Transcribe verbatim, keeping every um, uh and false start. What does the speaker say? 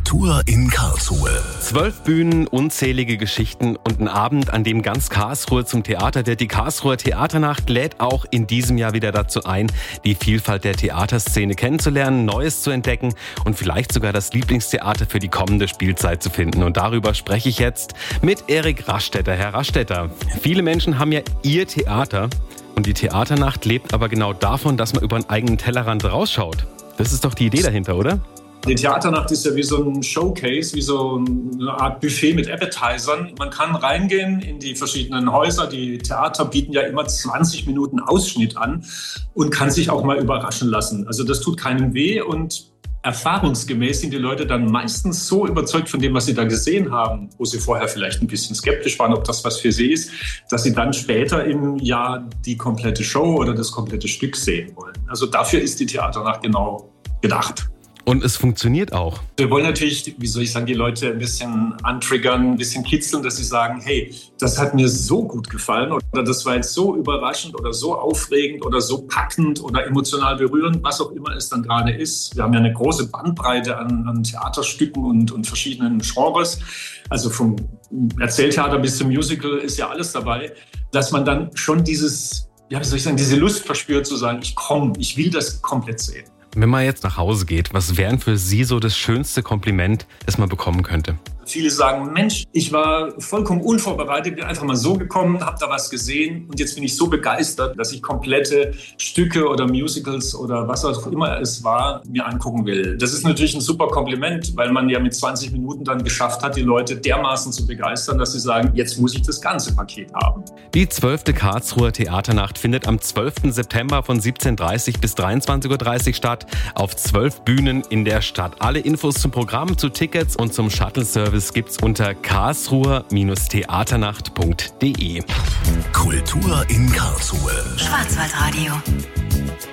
Kultur in Karlsruhe. Zwölf Bühnen, unzählige Geschichten und ein Abend, an dem ganz Karlsruhe zum Theater wird. Die Karlsruher Theaternacht lädt auch in diesem Jahr wieder dazu ein, die Vielfalt der Theaterszene kennenzulernen, Neues zu entdecken und vielleicht sogar das Lieblingstheater für die kommende Spielzeit zu finden. Und darüber spreche ich jetzt mit Erik Rastetter. Herr Rastetter, viele Menschen haben ja ihr Theater und die Theaternacht lebt aber genau davon, dass man über einen eigenen Tellerrand rausschaut. Das ist doch die Idee dahinter, oder? Die Theaternacht ist ja wie so ein Showcase, wie so eine Art Buffet mit Appetizern. Man kann reingehen in die verschiedenen Häuser. Die Theater bieten ja immer zwanzig Minuten Ausschnitt an und kann sich auch mal überraschen lassen. Also das tut keinem weh und erfahrungsgemäß sind die Leute dann meistens so überzeugt von dem, was sie da gesehen haben, wo sie vorher vielleicht ein bisschen skeptisch waren, ob das was für sie ist, dass sie dann später im Jahr die komplette Show oder das komplette Stück sehen wollen. Also dafür ist die Theaternacht genau gedacht. Und es funktioniert auch. Wir wollen natürlich, wie soll ich sagen, die Leute ein bisschen antriggern, ein bisschen kitzeln, dass sie sagen, hey, das hat mir so gut gefallen oder das war jetzt so überraschend oder so aufregend oder so packend oder emotional berührend, was auch immer es dann gerade ist. Wir haben ja eine große Bandbreite an, an Theaterstücken und, und verschiedenen Genres. Also vom Erzähltheater bis zum Musical ist ja alles dabei, dass man dann schon dieses, ja, wie soll ich sagen, diese Lust verspürt zu sagen, ich komme, ich will das komplett sehen. Wenn man jetzt nach Hause geht, was wären für Sie so das schönste Kompliment, das man bekommen könnte? Viele sagen, Mensch, ich war vollkommen unvorbereitet, bin einfach mal so gekommen, habe da was gesehen und jetzt bin ich so begeistert, dass ich komplette Stücke oder Musicals oder was auch immer es war, mir angucken will. Das ist natürlich ein super Kompliment, weil man ja mit zwanzig Minuten dann geschafft hat, die Leute dermaßen zu begeistern, dass sie sagen, jetzt muss ich das ganze Paket haben. Die zwölfte Karlsruher Theaternacht findet am zwölften September von siebzehn Uhr dreißig bis dreiundzwanzig Uhr dreißig statt auf zwölf Bühnen in der Stadt. Alle Infos zum Programm, zu Tickets und zum Shuttle-Service gibt's unter karlsruher theaternacht punkt de. Kultur in Karlsruhe. Schwarzwaldradio.